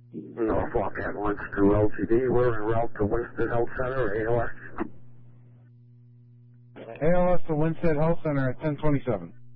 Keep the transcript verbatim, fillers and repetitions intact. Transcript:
Norfolk Ambulance to L T D. We're en route to Winston Health Center, A L S. A L S to Winston Health Center at ten twenty-seven.